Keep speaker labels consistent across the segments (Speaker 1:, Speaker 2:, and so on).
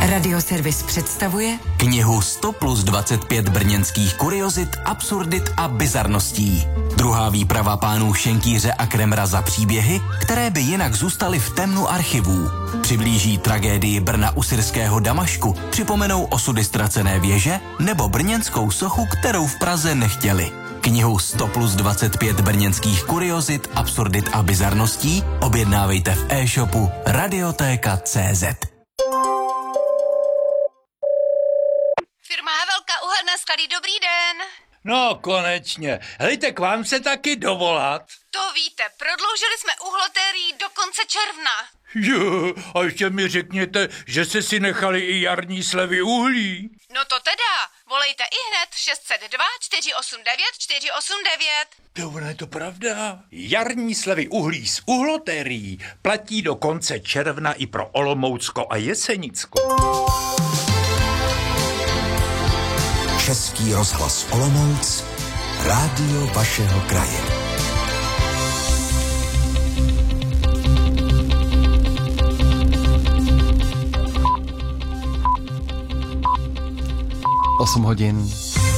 Speaker 1: Radioservis představuje
Speaker 2: knihu 100 plus 25 brněnských kuriozit, absurdit a bizarností. Druhá výprava pánů Šenkýře a Kremra za příběhy, které by jinak zůstaly v temnu archivů. Přiblíží tragédii Brna u syrského Damašku, připomenou osudy ztracené věže nebo brněnskou sochu, kterou v Praze nechtěli. Knihu 100 plus 25 brněnských kuriozit, absurdit a bizarností objednávejte v e-shopu Radiotéka.cz.
Speaker 3: Firma Havelka, uhelné sklady, dobrý den.
Speaker 4: No, konečně. Hejte, k vám se taky dovolat.
Speaker 3: To víte, prodloužili jsme uhlotérii do konce června.
Speaker 4: Jo, a ještě mi řekněte, že jste si nechali i jarní slevy uhlí.
Speaker 3: No to teda, volejte ihned 602 489 489.
Speaker 4: To ono je to pravda. Jarní slevy uhlí z uhlotérií platí do konce června i pro Olomoucko a Jesenicko.
Speaker 5: Český rozhlas Olomouc, rádio vašeho kraje.
Speaker 6: Osm hodin.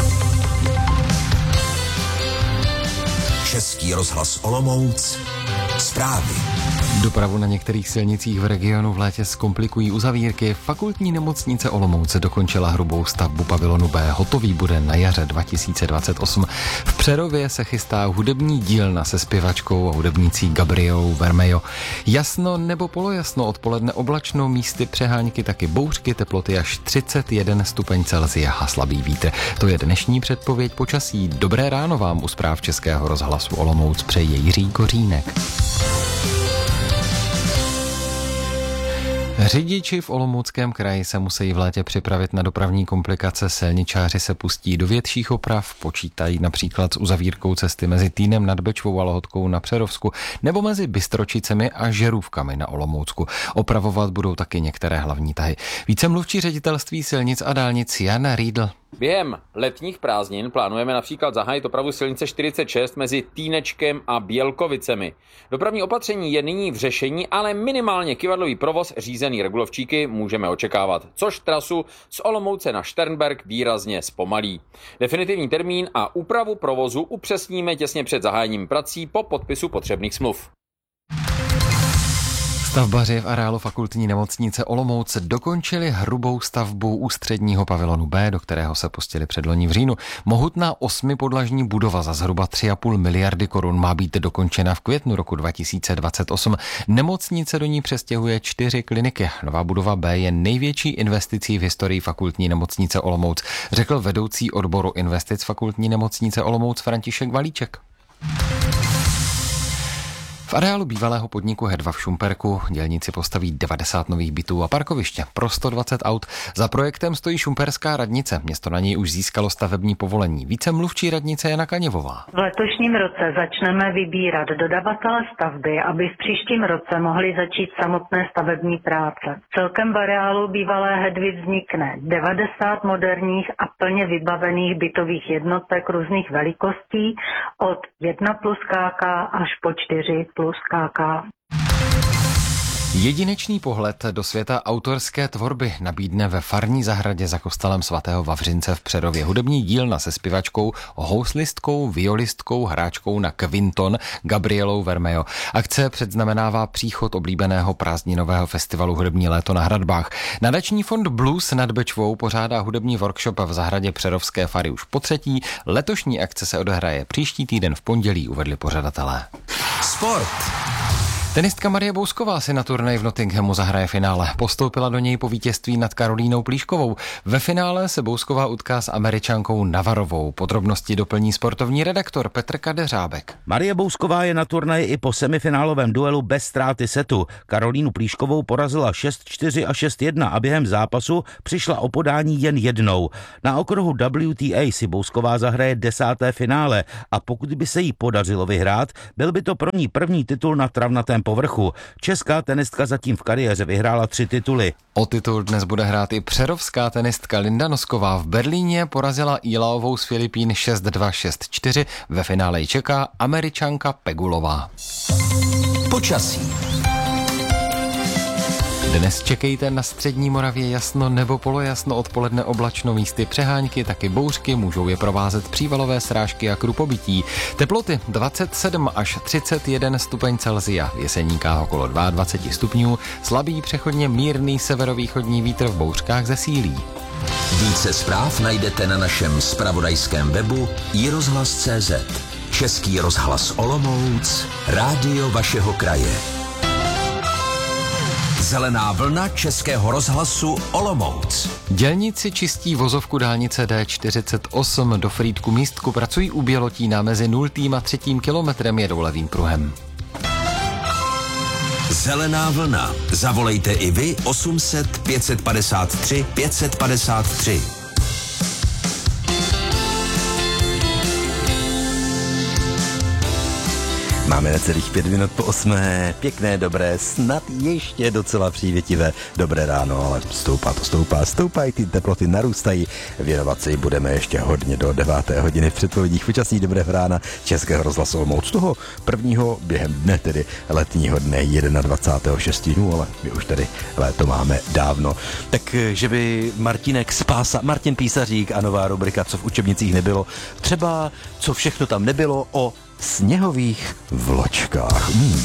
Speaker 5: Český rozhlas Olomouc, zprávy.
Speaker 6: Dopravu na některých silnicích v regionu v létě zkomplikují uzavírky. Fakultní nemocnice Olomouce dokončila hrubou stavbu pavilonu B. Hotový bude na jaře 2028. V Přerově se chystá hudební dílna se zpěvačkou a hudebnící Gabrielou Vermejo. Jasno nebo polojasno, odpoledne oblačno, místy přehánky, taky bouřky, teploty až 31 stupeň Celsia a slabý vítr. To je dnešní předpověď počasí. Dobré ráno vám u zpráv Českého rozhlasu Olomouc přeje Jiří Kořínek. Řidiči v Olomouckém kraji se musí v létě připravit na dopravní komplikace. Silničáři se pustí do větších oprav, počítají například s uzavírkou cesty mezi Týnem nad Bečvou a Lhotkou na Přerovsku nebo mezi Bystročicemi a Žerůvkami na Olomoucku. Opravovat budou taky některé hlavní tahy. Více mluvčí ředitelství silnic a dálnic Jan Riedl.
Speaker 7: Během letních prázdnin plánujeme například zahájit opravu silnice 46 mezi Týnečkem a Bělkovicemi. Dopravní opatření je nyní v řešení, ale minimálně kyvadlový provoz řízený regulovčíky můžeme očekávat, což trasu z Olomouce na Šternberk výrazně zpomalí. Definitivní termín a úpravu provozu upřesníme těsně před zahájením prací po podpisu potřebných smluv.
Speaker 6: Stavbaři v areálu fakultní nemocnice Olomouc dokončili hrubou stavbu ústředního pavilonu B, do kterého se pustili předloni v říjnu. Mohutná 8podlažní budova za zhruba 3,5 miliardy korun má být dokončena v květnu roku 2028. Nemocnice do ní přestěhuje 4 kliniky. Nová budova B je největší investicí v historii fakultní nemocnice Olomouc, řekl vedoucí odboru investic fakultní nemocnice Olomouc František Valíček. V areálu bývalého podniku Hedva v Šumperku dělníci postaví 90 nových bytů a parkoviště pro 120 aut. Za projektem stojí šumperská radnice. Město na něj už získalo stavební povolení. Více mluvčí radnice Jana Kaněvová.
Speaker 8: V letošním roce začneme vybírat dodavatele stavby, aby v příštím roce mohly začít samotné stavební práce. Celkem v areálu bývalé Hedvy vznikne 90 moderních a plně vybavených bytových jednotek různých velikostí od 1 plus KK až po 4 plus KK.
Speaker 6: Jedinečný pohled do světa autorské tvorby nabídne ve farní zahradě za kostelem svatého Vavřince v Přerově hudební dílna se zpěvačkou, houslistkou, violistkou, hráčkou na kvinton Gabrielou Vermejo. Akce předznamenává příchod oblíbeného prázdninového festivalu Hudební léto na hradbách. Nadační fond Blues nad Bečvou pořádá hudební workshop v zahradě Přerovské fary už potřetí. Letošní akce se odehraje příští týden v pondělí, uvedli pořadatelé.
Speaker 5: Sport.
Speaker 6: Tenistka Marie Bousková si na turnaji v Nottinghamu zahraje finále. Postoupila do něj po vítězství nad Karolínou Plíškovou. Ve finále se Bousková utká s Američankou Navarovou. Podrobnosti doplní sportovní redaktor Petr Kadeřábek.
Speaker 9: Marie Bousková je na turnaji i po semifinálovém duelu bez ztráty setu. Karolínu Plíškovou porazila 6-4 a 6-1 a během zápasu přišla o podání jen jednou. Na okruhu WTA si Bousková zahraje 10. finále a pokud by se jí podařilo vyhrát, byl by to pro ní první titul na travnatém povrchu. Česká tenistka zatím v kariéře vyhrála 3 tituly.
Speaker 6: O titul dnes bude hrát i přerovská tenistka Linda Nosková. V Berlíně porazila Ilaovou z Filipín 6-2, 6-4. Ve finále ji čeká Američanka Pegulová.
Speaker 5: Počasí.
Speaker 6: Dnes čekejte na střední Moravě jasno nebo polojasno, odpoledne oblačno, místy přehánky, taky bouřky, můžou je provázet přívalové srážky a krupobytí. Teploty 27 až 31 stupeň Celsia, v Jeseníkách okolo 22 stupňů, slabý přechodně mírný severovýchodní vítr, v bouřkách zesílí.
Speaker 5: Více zpráv najdete na našem zpravodajském webu iRozhlas.cz. Český rozhlas Olomouc, rádio vašeho kraje. Zelená vlna Českého rozhlasu Olomouc.
Speaker 6: Dělníci čistí vozovku dálnice D48 do Frýdku Místku, pracují u Bělotína, mezi 0. a 3. kilometrem jedou levým pruhem.
Speaker 5: Zelená vlna. Zavolejte i vy 800 553 553.
Speaker 10: Máme necelých 5 minut po 8. Pěkné, dobré, snad ještě docela přívětivé dobré ráno, ale stoupají ty teploty, narůstají. Věnovat se jí budeme ještě hodně do 9. hodiny v předpovědích počasí dobrého rána Českého rozhlasu Olomouc. Toho prvního během dne, tedy letního dne 21. dnů, ale my už tady léto máme dávno. Takže by Martinek spása, Martin Písařík a nová rubrika Co v učebnicích nebylo, třeba co všechno tam nebylo o sněhových vločkách.